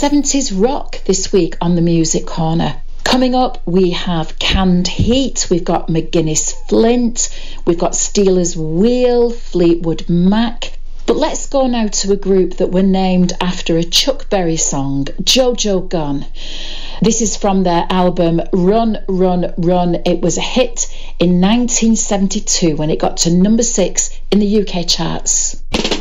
70s rock this week on the Music Corner. Coming up, we have Canned Heat, we've got McGuinness Flint, we've got Stealers Wheel, Fleetwood Mac. But let's go now to a group that were named after a Chuck Berry song, Jojo Gone. This is from their album Run, Run, Run. It was a hit in 1972 when it got to number 6 in the UK charts.